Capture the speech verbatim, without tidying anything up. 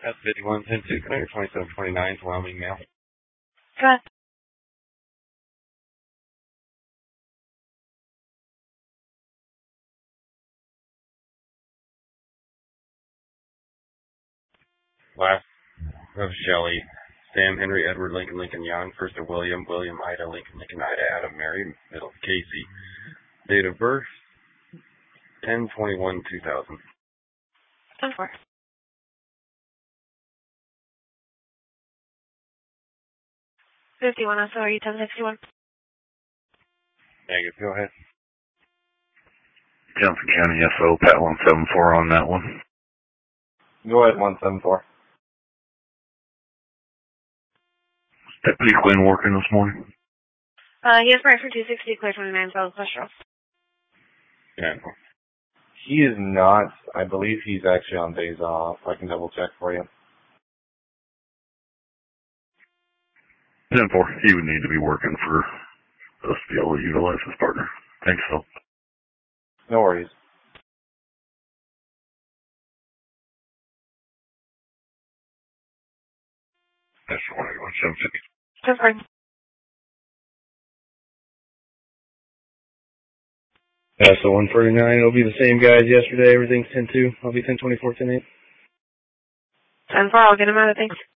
That's fifty-one ten two, connector twenty-seven twenty-nine, Wyoming mail. Got Last of Shelley, Sam, Henry, Edward, Lincoln, Lincoln, Jan, first of William, William, Ida, Lincoln, Lincoln, Ida, Adam, Mary, middle of Casey. Date of birth, ten twenty-one two thousand. ten four. fifty-one, so are you ten sixty-one? Negative, go ahead. Johnson County S O, Pat one seven four on that one. Go ahead, one seven four. Deputy Quinn working this morning? Uh, he is right for two sixty, clear twenty-nine, South Cholesterol. Yeah. He is not. I believe he's actually on days off. I can double check for you. ten four, he would need to be working for us to be able to utilize his partner. Thanks, Phil. No worries. That's one eight one seven six. ten four. Uh, so one forty-nine, it'll be the same guys yesterday. Everything's ten two. I'll be ten twenty-four ten eight. ten four, I'll get him out of things.